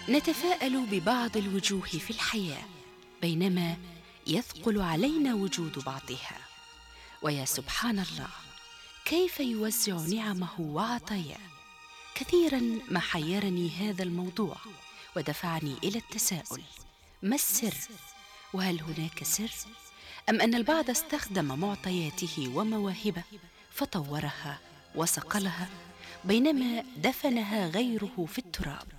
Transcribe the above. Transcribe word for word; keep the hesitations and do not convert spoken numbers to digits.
نتفاءل ببعض الوجوه في الحياة بينما يثقل علينا وجود بعضها. ويا سبحان الله، كيف يوزع نعمه وعطاياه. كثيرا ما حيرني هذا الموضوع ودفعني إلى التساؤل: ما السر؟ وهل هناك سر؟ أم أن البعض استخدم معطياته ومواهبه فطورها وصقلها بينما دفنها غيره في التراب؟